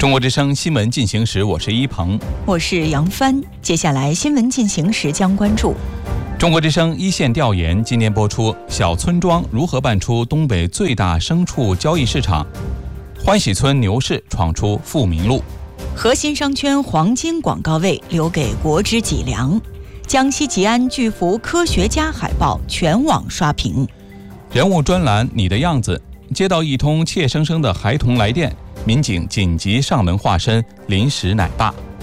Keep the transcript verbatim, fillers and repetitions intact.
中国之声新闻进行时，我是一鹏， 我是杨帆。接下来新闻进行时将关注中国之声一线调研，今年播出小村庄如何办出东北最大牲畜交易市场，欢喜村牛市闯出富民路， 核心商圈黄金广告位留给国之脊梁，江西吉安巨幅科学家海报全网刷屏， 人物专栏你的样子，接到一通怯生生的孩童来电，民警紧急上门化身临时奶爸。